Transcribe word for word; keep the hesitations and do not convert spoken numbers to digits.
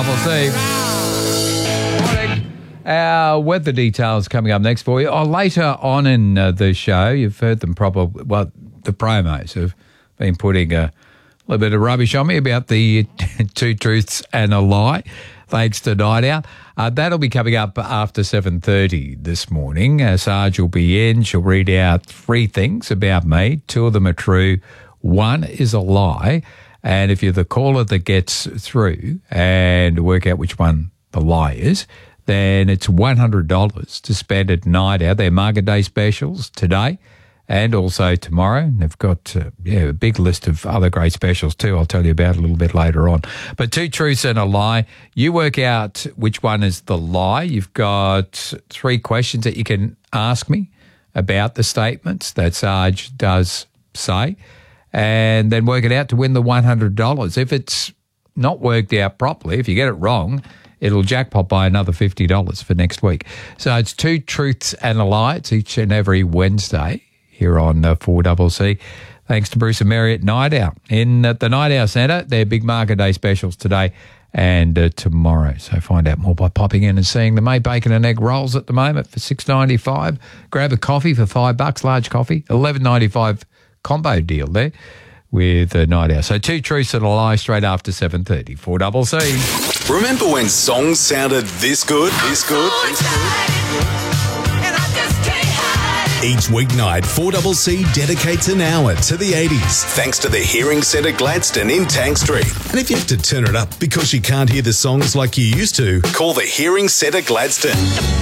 double C. Morning. Our weather details coming up next for you. Oh, later on in uh, the show, you've heard them probably, well, the promos have been putting a little bit of rubbish on me about the two truths and a lie, thanks to Night Out. Uh, that'll be coming up after seven thirty this morning. Uh, Sarge will be in. She'll read out three things about me. Two of them are true. One is a lie. And if you're the caller that gets through and work out which one the lie is, then it's one hundred dollars to spend at Night Out. They're Market Day specials today and also tomorrow. And they've got uh, yeah, a big list of other great specials too. I'll tell you about a little bit later on. But two truths and a lie. You work out which one is the lie. You've got three questions that you can ask me about the statements that Sarge does say, and then work it out to win the one hundred dollars. If it's not worked out properly, if you get it wrong, it'll jackpot by another fifty dollars for next week. So it's two truths and a lie. It's each and every Wednesday here on uh, four C C. Thanks to Bruce and Mary at Night Out. In uh, the Night Out Centre, their big Market Day specials today and uh, tomorrow. So find out more by popping in and seeing them. Mate, bacon and egg rolls at the moment for six ninety-five. Grab a coffee for five bucks, large coffee, eleven ninety-five combo deal there with a Night Out. So two truths and a lie straight after seven thirty. four C C. Remember when songs sounded this good, this good, this good? Each weeknight, four C C dedicates an hour to the eighties, thanks to the Hearing Centre Gladstone in Tank Street. And if you have to turn it up because you can't hear the songs like you used to, call the Hearing Centre Gladstone.